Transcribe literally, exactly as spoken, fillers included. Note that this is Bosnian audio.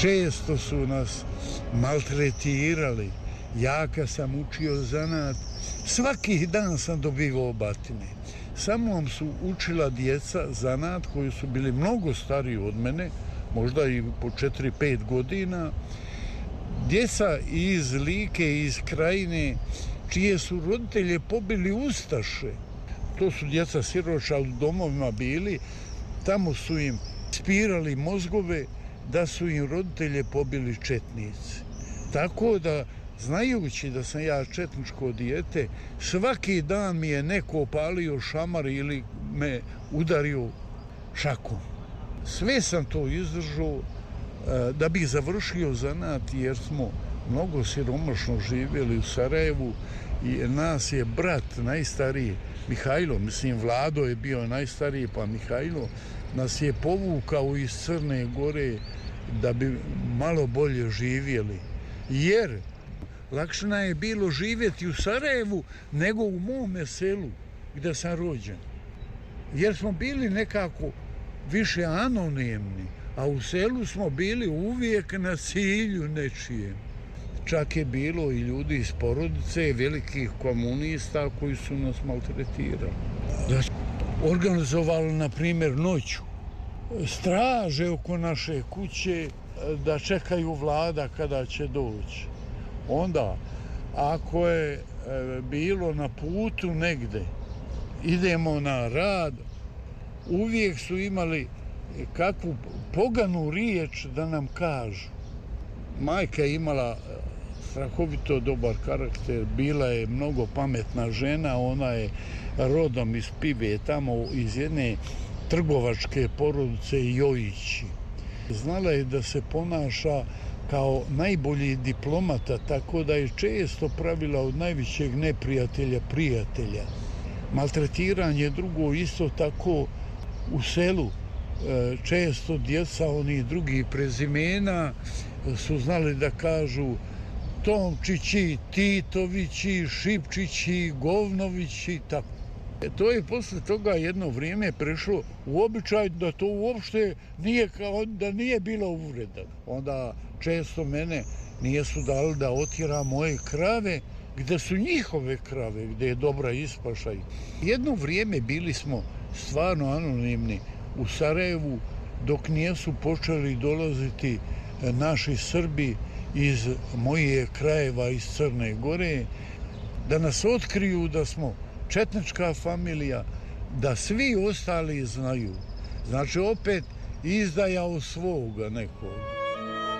često su nas maltretirali. Ja kad sam učio zanat, svaki dan sam dobivao batine. Samo su učila djeca zanat koji su bili mnogo stariji od mene, možda i po četiri pet godina. Djeca iz Like, iz Krajine, čije su roditelje pobili ustaše. To su djeca siroča u domovima bili, tamo su im spirali mozgove da su im roditelje pobili četnici. Tako da, znajući da sam ja četničko dijete, svaki dan mi je neko opalio šamar ili me udario šakom. Sve sam to izdržao da bih završio zanat, jer smo mnogo siromašno živjeli u Sarajevu i nas je brat najstariji, Mihajlo, mislim Vlado je bio najstariji, pa Mihajlo nas je povukao iz Crne Gore da bi malo bolje živjeli. Jer lakše nam je bilo živjeti u Sarajevu nego u mome selu gdje sam rođen. Jer smo bili nekako više anonimni, a u selu smo bili uvijek na cilju nečijem. Čak je bilo i ljudi iz porodice, velikih komunista koji su nas maltretirali. Da su organizovali, na primjer, noću straže oko naše kuće da čekaju vlada kada će doći. Onda, ako je bilo na putu negde, idemo na rad, uvijek su imali kakvu poganu riječ da nam kažu. Majka je imala strahovito dobar karakter, bila je mnogo pametna žena, ona je rodom iz Pive, tamo iz jedne trgovačke porodice Jojići. Znala je da se ponaša kao najbolji diplomata, tako da je često pravila od najvećeg neprijatelja prijatelja. Maltretiranje drugo isto tako u selu. Često djeca onih drugih prezimena su znali da kažu Tomčići, Titovići, Šipčići, Govnovići, tako. To je posle toga jedno vrijeme prešlo u običaj da to uopšte nije, kao, da nije bila uvreda. Onda često mene nijesu dali da otjera moje krave, gdje su njihove krave, gdje je dobra ispašaj. Jedno vrijeme bili smo stvarno anonimni u Sarajevu, dok nijesu počeli dolaziti naši Srbi iz mojih krajeva, iz Crne Gore, da nas otkriju da smo četnička familija, da svi ostali znaju. Znači opet izdaja od svoga nekoga.